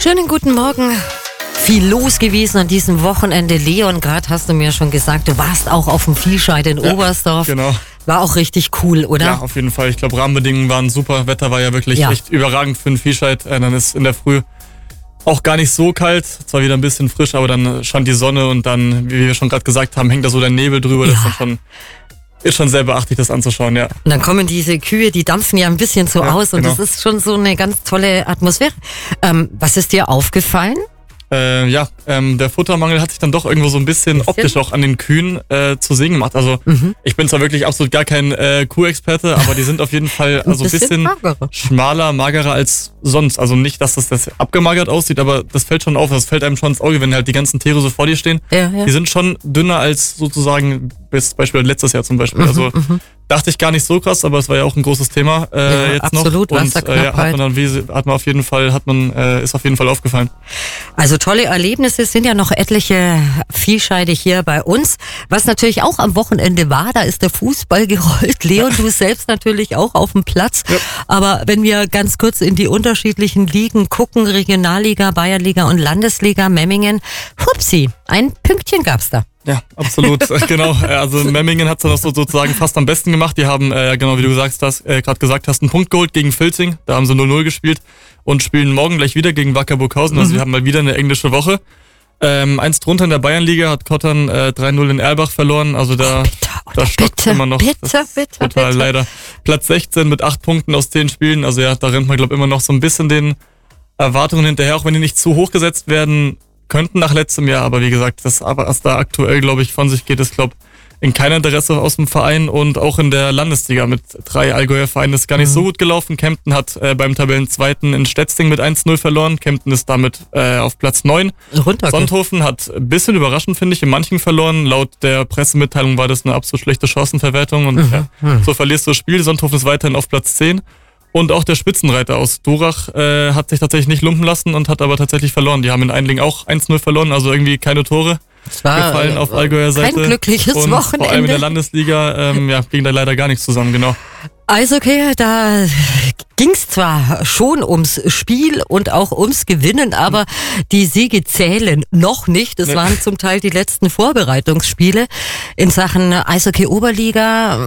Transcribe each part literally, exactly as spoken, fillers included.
Schönen guten Morgen. Viel los gewesen an diesem Wochenende. Leon, gerade hast du mir schon gesagt, du warst auch auf dem Viehscheid in ja, Oberstdorf. Genau. War auch richtig cool, oder? Ja, auf jeden Fall. Ich glaube, Rahmenbedingungen waren super. Wetter war ja wirklich ja. echt überragend für einen Viehscheid. Äh, dann ist in der Früh auch gar nicht so kalt. Zwar wieder ein bisschen frisch, aber dann scheint die Sonne und dann, wie wir schon gerade gesagt haben, hängt da so der Nebel drüber. Ja. Das ist dann schon... Ist schon sehr beachtlich, das anzuschauen, ja. Und dann kommen diese Kühe, die dampfen ja ein bisschen so ja, aus und genau. das ist schon so eine ganz tolle Atmosphäre. Ähm, was ist dir aufgefallen? Äh, ja, ähm, der Futtermangel hat sich dann doch irgendwo so ein bisschen, bisschen? optisch auch an den Kühen äh, zu sehen gemacht. Also mhm. ich bin zwar wirklich absolut gar kein äh, Kuhexperte, aber die sind auf jeden Fall also ein bisschen, bisschen magerer. schmaler, magerer als sonst. Also nicht, dass das, das abgemagert aussieht, aber das fällt schon auf. Das fällt einem schon ins Auge, wenn halt die ganzen Tiere so vor dir stehen. Ja, ja. Die sind schon dünner als sozusagen bis Beispiel letztes Jahr zum Beispiel. Mhm, also mhm. dachte ich gar nicht so krass, aber es war ja auch ein großes Thema äh, ja, jetzt absolut, noch. Und äh, ja, hat man dann wie, hat man auf jeden Fall, hat man äh, ist auf jeden Fall aufgefallen. Also tolle Erlebnisse, es sind ja noch etliche Viehscheide hier bei uns. Was natürlich auch am Wochenende war, da ist der Fußball gerollt. Leon, ja. du selbst natürlich auch auf dem Platz. Ja. Aber wenn wir ganz kurz in die unterschiedlichen Ligen gucken, Regionalliga, Bayernliga und Landesliga, Memmingen, hupsi, ein Pünktchen gab's da. Ja, absolut, genau. Also Memmingen hat es dann auch so sozusagen fast am besten gemacht. Die haben, äh, genau wie du gesagt hast, äh, gerade gesagt hast, einen Punkt geholt gegen Filzing. Da haben sie null null gespielt und spielen morgen gleich wieder gegen Wacker Burghausen. Also mhm. wir haben mal wieder eine englische Woche. Ähm, eins drunter in der Bayernliga hat Kottern äh, drei null in Erlbach verloren. Also da, oh, bitte, da stockt bitte, immer noch. Bitte, bitte, total bitte. leider. Platz sechzehn mit acht Punkten aus zehn Spielen. Also ja, da rennt man, glaube ich, immer noch so ein bisschen den Erwartungen hinterher, auch wenn die nicht zu hoch gesetzt werden könnten nach letztem Jahr, aber wie gesagt, das, was da aktuell, glaube ich, von sich geht, ist, glaube in keiner Interesse aus dem Verein und auch in der Landesliga mit drei Allgäuer Vereinen ist gar nicht mhm. so gut gelaufen. Kempten hat äh, beim Tabellenzweiten in Stetzding mit eins null verloren. Kempten ist damit äh, auf Platz neun. Runter. Sonthofen hat ein bisschen überraschend, finde ich, in manchen verloren. Laut der Pressemitteilung war das eine absolut schlechte Chancenverwertung und mhm. ja, mhm. so verlierst du das Spiel. Sonthofen ist weiterhin auf Platz zehn. Und auch der Spitzenreiter aus Durach äh, hat sich tatsächlich nicht lumpen lassen und hat aber tatsächlich verloren. Die haben in Einling auch eins null verloren, also irgendwie keine Tore das war, gefallen auf Allgäuer Seite. Kein glückliches und Wochenende. Vor allem in der Landesliga ähm, ja, ging da leider gar nichts zusammen, genau. Eishockey, da ging's zwar schon ums Spiel und auch ums Gewinnen, aber die Siege zählen noch nicht. Das nee. waren zum Teil die letzten Vorbereitungsspiele in Sachen Eishockey-Oberliga,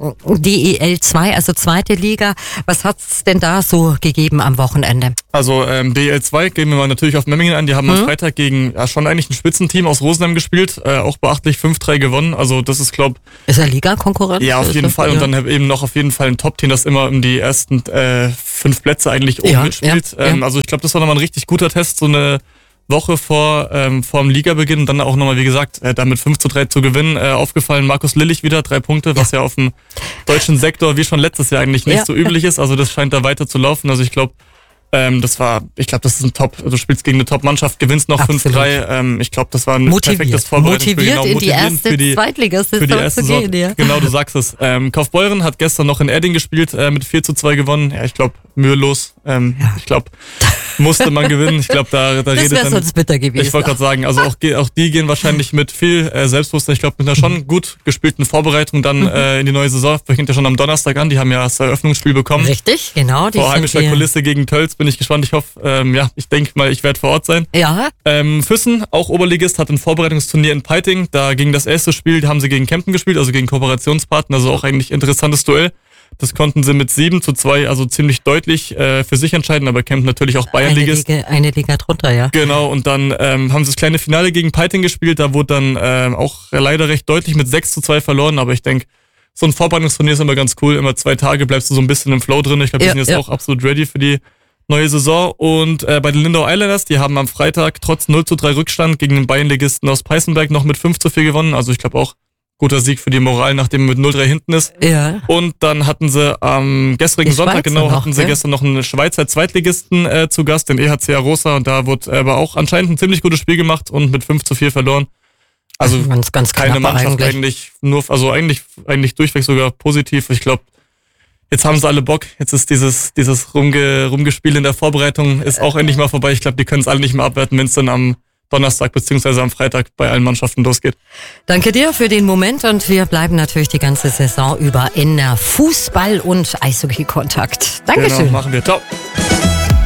D E L zwei, also zweite Liga. Was hat's denn da so gegeben am Wochenende? Also ähm, D E L zwei gehen wir mal natürlich auf Memmingen an. Die haben mhm. am Freitag gegen ja, schon eigentlich ein Spitzenteam aus Rosenheim gespielt, äh, auch beachtlich fünf drei gewonnen. Also das ist, glaube Ist er Liga-Konkurrent? Ja, auf jeden Fall. Ja. Und dann eben noch auf jeden Fall ein Top-Team, das immer um die ersten äh, fünf Plätze eigentlich oben ja, mitspielt. Ja, ähm, ja. Also ich glaube, das war nochmal ein richtig guter Test, so eine Woche vor ähm, vor dem Ligabeginn und dann auch nochmal, wie gesagt, äh, damit fünf zu drei zu gewinnen. Äh, aufgefallen, Markus Lillich wieder, drei Punkte, was ja, ja auf dem deutschen Sektor wie schon letztes Jahr eigentlich nicht ja. so üblich ist. Also das scheint da weiter zu laufen. Also ich glaube, ähm, das war, ich glaube, das ist ein Top, du spielst gegen eine Top-Mannschaft, gewinnst noch fünf drei. Ähm, ich glaube, das war ein motiviert. perfektes Vorbereitungsspiel. Motiviert, genau, motiviert in die erste Zweitligasaison zu gehen, ja. Genau, du sagst es. Ähm, Kaufbeuren hat gestern noch in Erding gespielt, äh, mit vier zu zwei gewonnen. Ja, ich glaube, mühelos. Ähm, ja. Ich glaube, musste man gewinnen. Ich glaube, da, da das redet dann... sonst bitter gewesen. Ich wollte gerade sagen, also auch, auch die gehen wahrscheinlich mit viel äh, Selbstbewusstsein, ich glaube, mit einer schon gut gespielten Vorbereitung dann äh, in die neue Saison. Fängt ja schon am Donnerstag an. Die haben ja das Eröffnungsspiel bekommen. Richtig, genau. Die Vor heimischer Kulisse gegen Tölz bin ich gespannt. Ich hoffe, ähm, ja, ich denke mal, ich werde vor Ort sein. Ja. Ähm, Füssen, auch Oberligist, hat ein Vorbereitungsturnier in Peiting. Da ging das erste Spiel, da haben sie gegen Kempten gespielt, also gegen Kooperationspartner, also auch eigentlich interessantes Duell. Das konnten sie mit sieben zu zwei, also ziemlich deutlich äh, für sich entscheiden, aber Kempten natürlich auch Bayernligist. Eine Liga, eine Liga drunter, ja. Genau, und dann ähm, haben sie das kleine Finale gegen Peiting gespielt, da wurde dann ähm, auch leider recht deutlich mit sechs zu zwei verloren, aber ich denke, so ein Vorbereitungsturnier ist immer ganz cool, immer zwei Tage bleibst du so ein bisschen im Flow drin. Ich glaube, die ja, sind jetzt ja. auch absolut ready für die neue Saison. Und äh, bei den Lindau Islanders, die haben am Freitag trotz null zu drei Rückstand gegen den Bayernligisten aus Peißenberg noch mit fünf zu vier gewonnen, also ich glaube auch guter Sieg für die Moral, nachdem man mit null drei hinten ist. Ja. Und dann hatten sie am gestrigen die Sonntag, Schweizer genau, noch, hatten sie ja? gestern noch einen Schweizer Zweitligisten äh, zu Gast, den E H C Arosa, und da wurde aber auch anscheinend ein ziemlich gutes Spiel gemacht und mit fünf zu vier verloren. Also ganz, ganz keine Mannschaft eigentlich. eigentlich, nur, also eigentlich, eigentlich durchweg sogar positiv. Ich glaube, jetzt haben sie alle Bock. Jetzt ist dieses, dieses Rumge, Rumgespiel in der Vorbereitung ist auch endlich mal vorbei. Ich glaube, die können es alle nicht mehr abwerten, wenn es dann am Donnerstag beziehungsweise am Freitag bei allen Mannschaften losgeht. Danke dir für den Moment und wir bleiben natürlich die ganze Saison über in Fußball- und Eishockey-Kontakt. Dankeschön. Genau, machen wir. Ciao.